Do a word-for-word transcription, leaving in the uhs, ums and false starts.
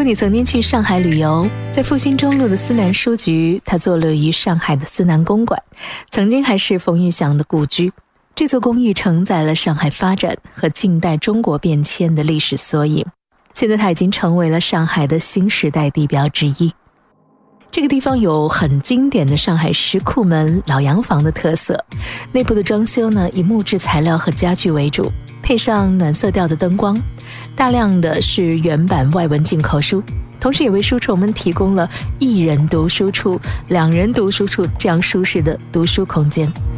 你曾经去上海旅游，在复兴中路的思南书局，它坐落于上海的思南公馆，曾经还是冯玉祥的故居。这座公寓承载了上海发展和近代中国变迁的历史缩影，现在它已经成为了上海的新时代地标之一。这个地方有很经典的上海石库门老洋房的特色，内部的装修呢以木质材料和家具为主，配上暖色调的灯光，大量的是原版外文进口书，同时也为书虫们提供了一人读书处、两人读书处这样舒适的读书空间。